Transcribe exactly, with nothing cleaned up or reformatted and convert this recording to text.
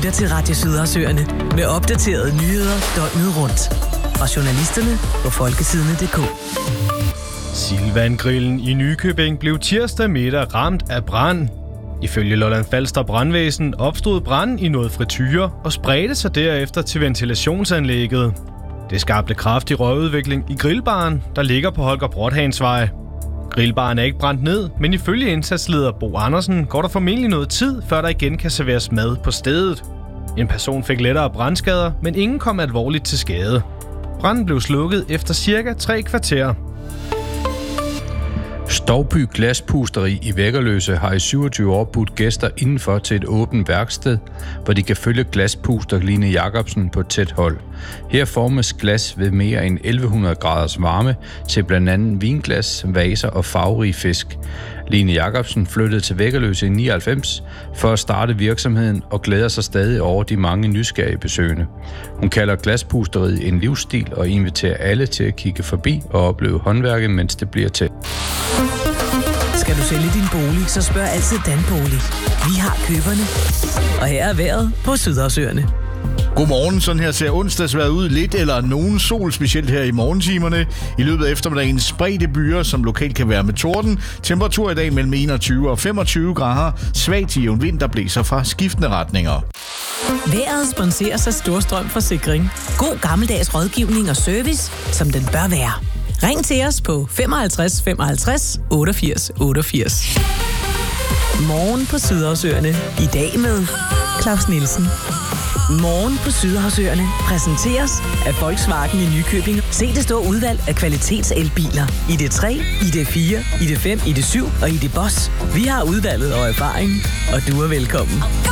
lytter til Radio Sydersøerne med opdaterede nyheder døgnet rundt. Fra journalisterne på folkesidene punktum d k. Silvan-grillen i Nykøbing blev tirsdag middag ramt af brand. Ifølge Lolland Falster Brandvæsen opstod branden i noget frityre og spredte sig derefter til ventilationsanlægget. Det skabte kraftig røgudvikling i grillbaren, der ligger på Holger Brothansvej. Grillbaren er ikke brændt ned, men ifølge indsatsleder Bo Andersen går der formentlig noget tid, før der igen kan serveres mad på stedet. En person fik lettere brandskader, men ingen kom alvorligt til skade. Branden blev slukket efter cirka tre kvarter. Stouby Glaspusteri i Væggerløse har i syvogtyve år budt gæster indenfor til et åbent værksted, hvor de kan følge glaspuster Line Jacobsen på tæt hold. Her formes glas ved mere end elleve hundrede graders varme til blandt andet vinglas, vaser og farverige fisk. Line Jacobsen flyttede til Væggerløse i nioghalvfems for at starte virksomheden og glæder sig stadig over de mange nysgerrige besøgende. Hun kalder glaspusteriet en livsstil og inviterer alle til at kigge forbi og opleve håndværket, mens det bliver til. Skal du sælge din bolig, så spørg altid Danbolig. Vi har køberne. Og her er vejret på Sydersøerne. Godmorgen, sådan her ser onsdagsvejret ud. Lidt eller nogen sol, specielt her i morgentimerne. I løbet af eftermiddagen spredte byer, som lokalt kan være med torden. Temperatur i dag mellem enogtyve og femogtyve grader. Svag til jævn vind, der blæser fra skiftende retninger. Vejret sponseres af Storstrøm Forsikring. God gammeldags rådgivning og service, som den bør være. Ring til os på femoghalvtreds femoghalvtreds otteogfirs otteogfirs. Morgen på Sydersøerne. I dag med Claus Nielsen. Morgen på Sydersøerne præsenteres af Volkswagen i Nykøbing. Se det store udvalg af kvalitetselbiler. I D tre, I D fire, I D fem, I D syv og I D Boss. Vi har udvalget og erfaring, og du er velkommen.